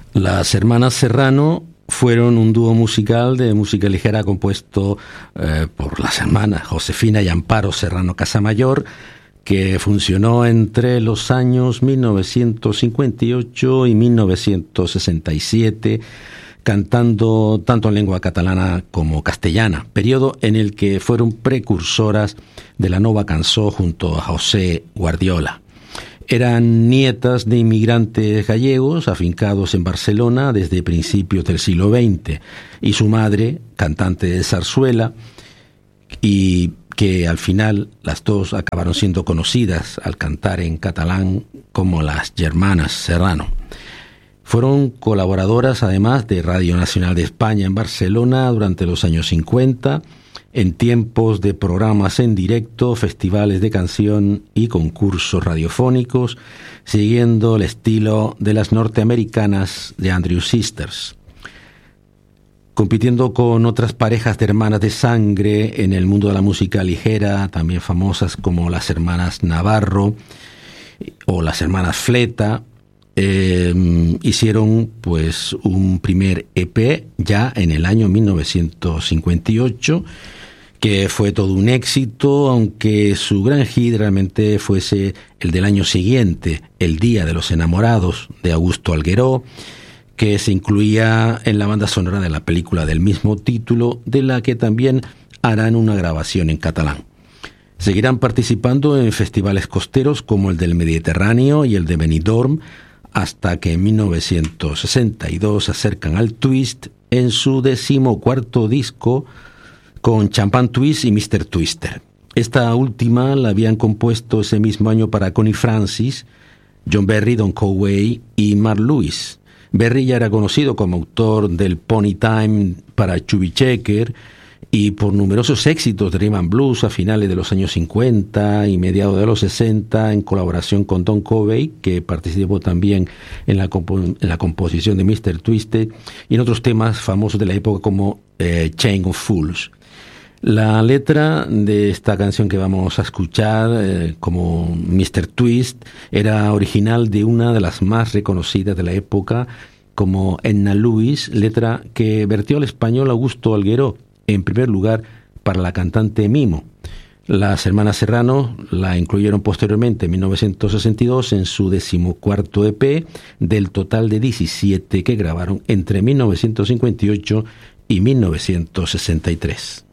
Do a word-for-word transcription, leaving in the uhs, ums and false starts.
Las hermanas Serrano fueron un dúo musical de música ligera compuesto eh, por las hermanas Josefina y Amparo Serrano Casamayor, que funcionó entre los años mil novecientos cincuenta y ocho y mil novecientos sesenta y siete, cantando tanto en lengua catalana como castellana, periodo en el que fueron precursoras de la nova cançó junto a José Guardiola. Eran nietas de inmigrantes gallegos afincados en Barcelona desde principios del siglo veinte, y su madre, cantante de zarzuela, y que al final las dos acabaron siendo conocidas al cantar en catalán como las Germanas Serrano. Fueron colaboradoras además de Radio Nacional de España en Barcelona durante los años cincuenta, en tiempos de programas en directo, festivales de canción y concursos radiofónicos, siguiendo el estilo de las norteamericanas de Andrew Sisters. Compitiendo con otras parejas de hermanas de sangre en el mundo de la música ligera, también famosas como las hermanas Navarro o las hermanas Fleta, eh, hicieron pues un primer E P ya en el año mil novecientos cincuenta y ocho, que fue todo un éxito, aunque su gran hit realmente fuese el del año siguiente, El Día de los Enamorados, de Augusto Algueró, que se incluía en la banda sonora de la película del mismo título, de la que también harán una grabación en catalán. Seguirán participando en festivales costeros como el del Mediterráneo y el de Benidorm, hasta que en mil novecientos sesenta y dos se acercan al twist en su decimocuarto disco con Champagne Twist y mister Twister. Esta última la habían compuesto ese mismo año para Connie Francis, John Barry, Don Coway y Mark Lewis. Barry ya era conocido como autor del Pony Time para Chubby Checker y por numerosos éxitos de rhythm and blues a finales de los años cincuenta y mediados de los sesenta, en colaboración con Don Covey, que participó también en la, compo- en la composición de mister Twisted, y en otros temas famosos de la época como eh, Chain of Fools. La letra de esta canción que vamos a escuchar, eh, como mister Twist, era original de una de las más reconocidas de la época, como Edna Lewis, letra que vertió al español Augusto Algueró, en primer lugar para la cantante Mimo. Las hermanas Serrano la incluyeron posteriormente en mil novecientos sesenta y dos en su decimocuarto E P, del total de diecisiete que grabaron entre mil novecientos cincuenta y ocho y mil novecientos sesenta y tres.